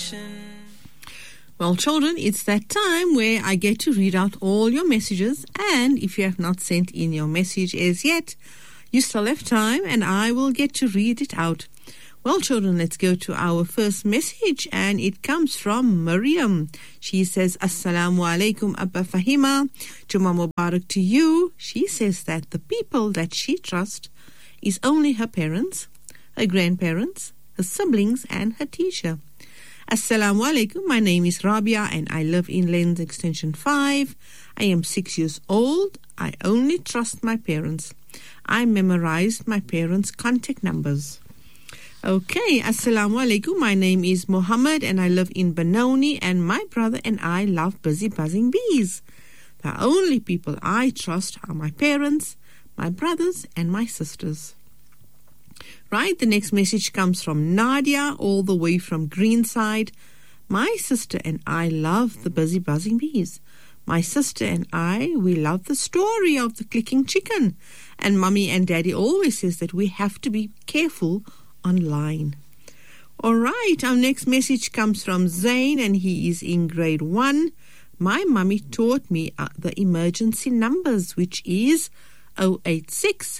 Well, children, it's that time where I get to read out all your messages, and if you have not sent in your message as yet, you still have time and I will get to read it out. Well, children, let's go to our first message, and it comes from Miriam. She says, Assalamu alaikum, Abba Fahima. Juma Mubarak to you. She says that the people that she trusts is only her parents, her grandparents, her siblings, and her teacher. Assalamu alaikum. My name is Rabia and I live in Lens Extension 5. I am 6 years old. I only trust my parents. I memorized my parents' contact numbers. Okay, Assalamu alaikum. My name is Muhammad and I live in Benoni, and my brother and I love busy buzzing bees. The only people I trust are my parents, my brothers, and my sisters. Right, the next message comes from Nadia, all the way from Greenside. My sister and I love the busy buzzing bees. My sister and I, we love the story of the clicking chicken. And Mummy and Daddy always says that we have to be careful online. All right, our next message comes from Zain, and he is in grade 1. My mummy taught me the emergency numbers, which is 086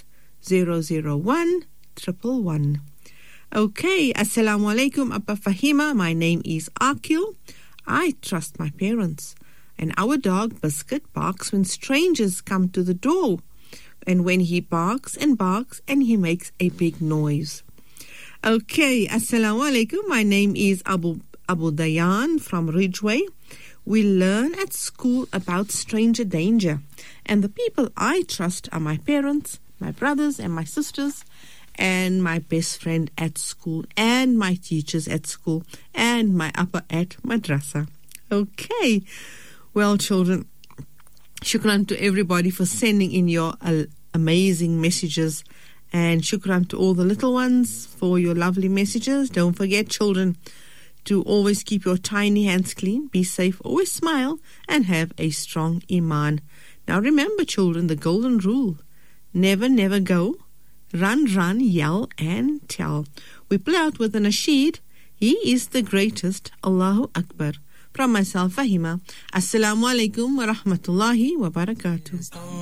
001 111. Okay, Assalamu alaikum, Abba Fahima. My name is Akil. I trust my parents. And our dog Biscuit barks when strangers come to the door. And when he barks and he makes a big noise. Okay, Assalamu alaikum. My name is Abu Dayan from Ridgeway. We learn at school about stranger danger. And the people I trust are my parents, my brothers and my sisters, and my best friend at school, and my teachers at school, and my upper at madrasa. Okay. Well, children, shukran to everybody for sending in your amazing messages. And shukran to all the little ones for your lovely messages. Don't forget, children, to always keep your tiny hands clean, be safe, always smile, and have a strong iman. Now remember, children, the golden rule. Never, never go. Run, run, yell, and tell. We play out with the nasheed. He is the greatest. Allahu Akbar. From myself, Fahima. Assalamu alaikum wa rahmatullahi wa barakatuh.